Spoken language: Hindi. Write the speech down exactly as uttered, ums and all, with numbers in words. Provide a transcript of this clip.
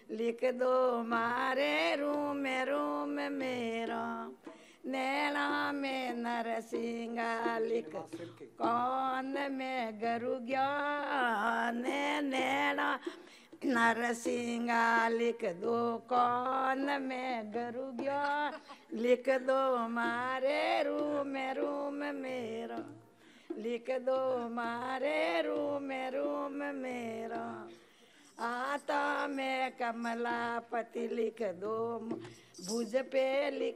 लिख दो मारे रूम रूम मेरा नैना में नरसिंगा लिख कौन में गरु ज्ञान नैना नरसिंगा लिख दो कौन में गरु ज्ञान लिख दो मारे रूम रूम मेरा लिख दो मारे रूम रूम मेरा आता में कमलापति लिख दो भुज पे लिख